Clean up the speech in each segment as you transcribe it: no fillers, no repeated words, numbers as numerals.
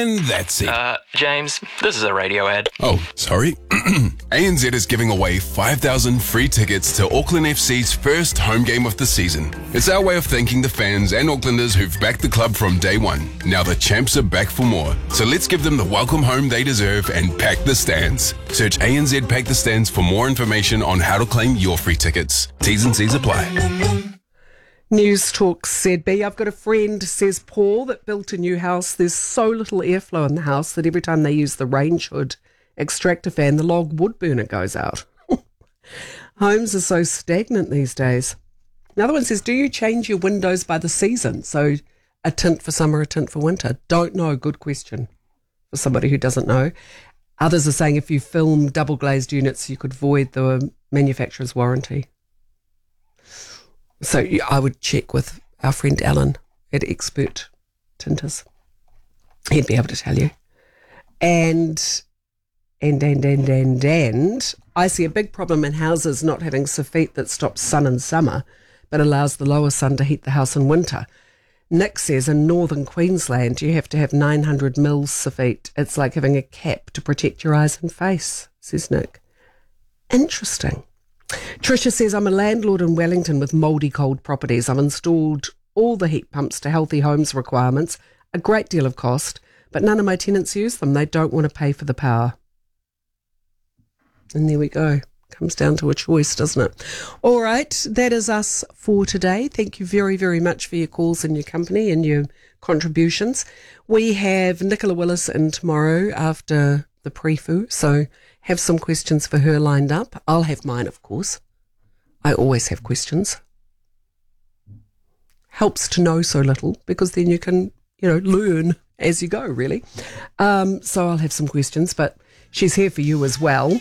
And that's it. James, this is a radio ad. Oh, sorry. ANZ is giving away 5,000 free tickets to Auckland FC's first home game of the season. It's our way of thanking the fans and Aucklanders who've backed the club from day one. Now the champs are back for more. So let's give them the welcome home they deserve and pack the stands. Search ANZ Pack the Stands for more information on how to claim your free tickets. T's and C's apply. News Talk ZB. I've got a friend, says Paul, that built a new house. There's so little airflow in the house that every time they use the range hood extractor fan, the log wood burner goes out. Homes are so stagnant these days. Another one says, do you change your windows by the season? So a tint for summer, a tint for winter. Don't know. Good question for somebody who doesn't know. Others are saying if you film double glazed units, you could void the manufacturer's warranty. So I would check with our friend Alan at Expert Tinters. He'd be able to tell you. And I see a big problem in houses not having soffit that stops sun in summer but allows the lower sun to heat the house in winter. Nick says in northern Queensland you have to have 900 mils soffit. It's like having a cap to protect your eyes and face, says Nick. Interesting. Tricia says, I'm a landlord in Wellington with mouldy cold properties. I've installed all the heat pumps to Healthy Homes requirements, a great deal of cost, but none of my tenants use them. They don't want to pay for the power. And there we go. Comes down to a choice, doesn't it? All right, that is us for today. Thank you very, very much for your calls and your company and your contributions. We have Nicola Willis in tomorrow after the pre-foo, so have some questions for her lined up. I'll have mine, of course. I always have questions. Helps to know so little because then you can, learn as you go, really. So I'll have some questions, but she's here for you as well.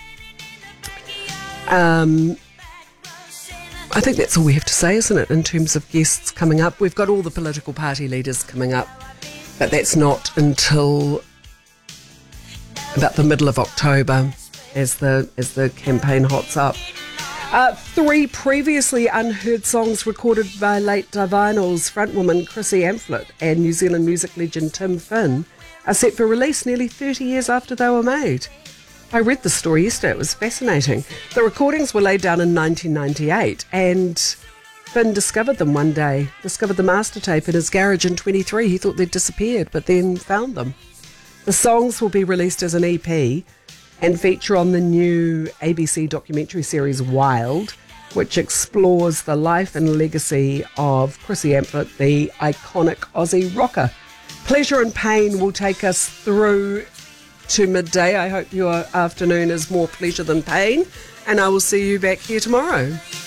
I think that's all we have to say, isn't it, in terms of guests coming up. We've got all the political party leaders coming up, but that's not until about the middle of October as the campaign hots up. 3 previously unheard songs recorded by late Divinals frontwoman Chrissy Amphlett and New Zealand music legend Tim Finn are set for release nearly 30 years after they were made. I read the story yesterday, it was fascinating. The recordings were laid down in 1998 and Finn discovered them one day, discovered the master tape in his garage in 23. He thought they'd disappeared, but then found them. The songs will be released as an EP and feature on the new ABC documentary series Wild, which explores the life and legacy of Chrissy Amphlett, the iconic Aussie rocker. Pleasure and Pain will take us through to midday. I hope your afternoon is more pleasure than pain, and I will see you back here tomorrow.